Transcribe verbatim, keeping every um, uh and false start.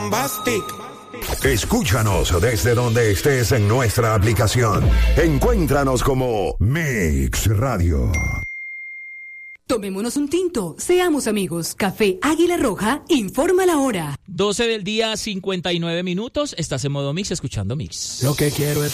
bombastic. Escúchanos desde donde estés en nuestra aplicación. Encuéntranos como Mix Radio. Tomémonos un tinto, seamos amigos. Café Águila Roja informa la hora. doce del día, cincuenta y nueve minutos. Estás en modo Mix, escuchando Mix. Lo que quiero es